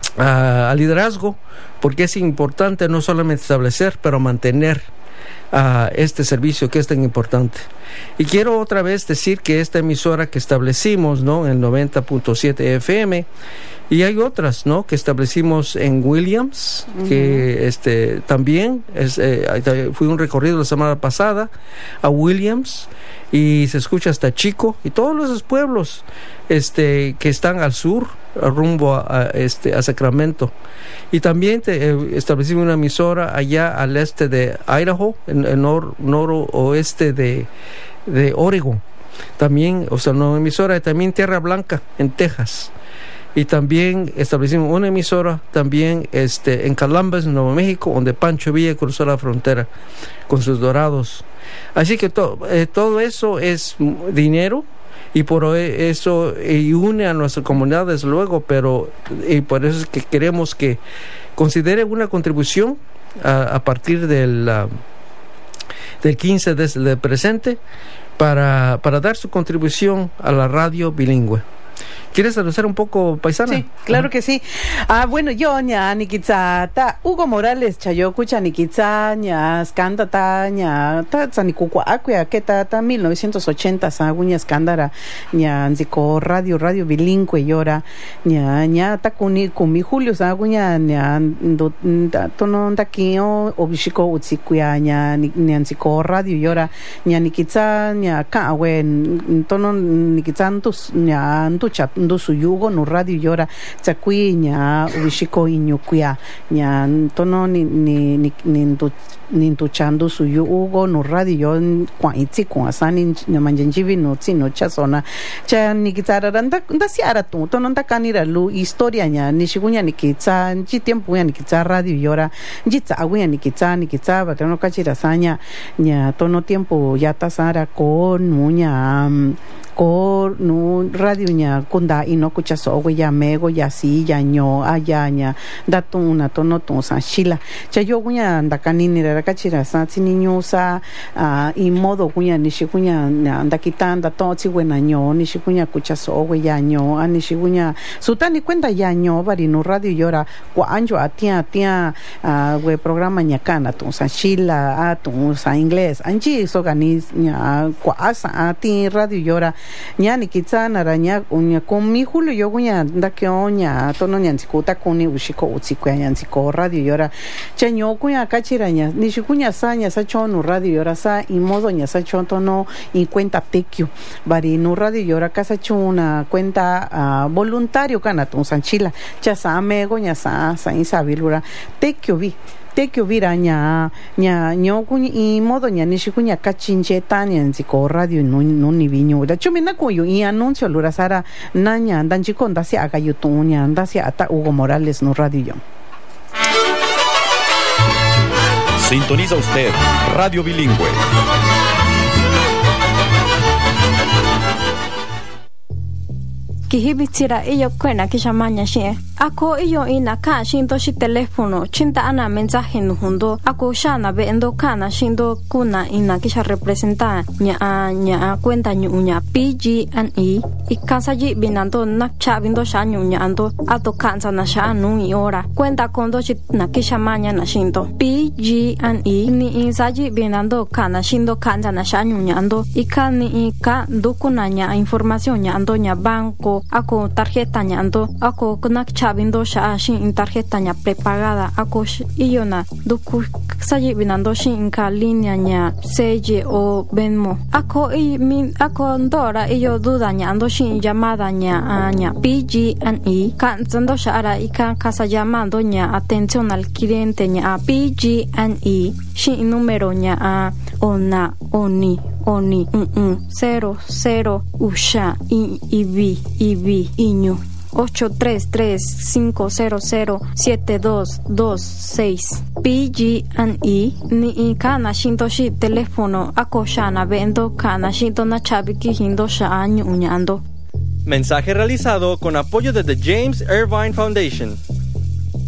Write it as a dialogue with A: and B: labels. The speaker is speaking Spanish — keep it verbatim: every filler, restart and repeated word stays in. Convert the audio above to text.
A: al liderazgo, porque es importante no solamente establecer, pero mantener uh, este servicio que es tan importante. Y quiero otra vez decir que esta emisora que establecimos, ¿no?, en el noventa punto siete F M, y hay otras, ¿no?, que establecimos en Williams, uh-huh. que este también es, eh, fui un recorrido la semana pasada a Williams, y se escucha hasta Chico y todos esos pueblos este que están al sur, rumbo a, a este a Sacramento. Y también te, eh, establecimos una emisora allá al este de Idaho, en el nor, noroeste de de Oregon. También, o sea, una emisora también Tierra Blanca en Texas. Y también establecimos una emisora también este en Columbus, Nuevo México, donde Pancho Villa cruzó la frontera con sus dorados. Así que to, eh, todo eso es dinero, y por eso y une a nuestra comunidad, desde luego, pero y por eso es que queremos que considere una contribución a, a partir del, uh, del quince de, del presente para, para dar su contribución a la radio bilingüe. ¿Quieres anunciar un poco, paisana?
B: Sí, claro uh-huh. que sí. Ah, bueno, yo, ña, nikitza, ta, Hugo Morales, chayokucha, nikitza, ña, skanda, ta, ña, ta, tsanikukua, acuya, que ta, ta, mil novecientos ochenta, sa, guña, skandara, ña, nziko, radio, radio bilingüe, llora, ña, ña, ta, kuni, kumi, julio, sa, guña, ña, ndo, tono, ndakio, obishiko, utsikuya, ña, ña, nziko, radio, llora, ña, nikitza, ña, ka, we, tono, nikitza, ntus, ña, ntucha, ndo su yugo no radio yora tsakui nya ubishiko inyukuya nya tono ni ni ni ndo ni ntuchando su yugo no radio yo kwa itsi kwa sani nyamanjenjivi no tsino chasona cha nikitara randa ndasiara tu tono ndakanira lu historia nya nishigunya nikitsa nji tiempo ya nikitsa radio yora njitsa aguya nikitsa nikitsa batano kachira sanya nya tono tiempo ya tasara con munya um, ko no radio nya kunda ino kucha so ya mego ya si ya nyo ayanya datuna tono ton san shila cha yo gunya ndakanini ra kachira sa niño sa uh, y modo gunya nishikunya ndakitanda to chi buena nyo nishikunya kucha so ya nyo anishikunya sutani kwenda ya nyo bari no radio yora kwa anjo atia atia uh, we programa nya kana ton san shila a ton san inglés anji so ganis nya kwa asa ati radio yora nya nikitsana ranya unya komi julio yo gunya ndakyo nya tono nya nzikuta kuni ushiko utsikwa nya nziko radio yora chanyo kunya kachira nya nishikunya sa nya sa chono radio yora sa imodo nya sa chonto no y cuenta tekio bari no radio yora casa chuna cuenta uh, voluntario kana tun sanchila cha sa amego nya sa sa insabilura tekio vi tekio vira nya nya nyokunya y modo nya nishikunya kachinche tanya nziko radio no no ni viño da chumina koyo y anuncio lura sara nanya ndanchiko ndasi aga yutunya ndasi ata Hugo Morales no radio yo.
C: Sintoniza usted Radio Bilingüe.
D: Kihibitira iyo kwena kishamanya shie. Ako iyo ina ka shindo shi telefono chinta ana mensaje nuhundo. Ako shana be endo kana shindo kuna ina kisha representa nya nya kwenta nyunya P G and E. Ikasaji binando na cha bindo sha nyunya ando ato kanza na sha nu iora. Kwenta kondo shi na kishamanya na shindo. P G and E ni insaji binando kana shindo kanza na sha nyunya ando. Ikani ika dukuna nya información nya ando nya banco. Ako tarjeta nya ando ako kunak chabindo sha shin tarjeta nya prepagada ako iyona duku saji binando shin ka línea nya seye o Venmo ako i min ako ndora iyo duda nya ando shin llamada nya nya P G and E kan zando sha ara ika casa llamando nya atención al cliente nya P G and E shin número nya a ona oni oni mm cero cero usha i ibi ibi iño ocho tres tres cinco cero cero siete dos dos seis P G and E ni kana shinto shi teléfono akoshana vendo kana shinto na chabiki hindo sha año uñando.
E: Mensaje realizado con apoyo de The James Irvine Foundation.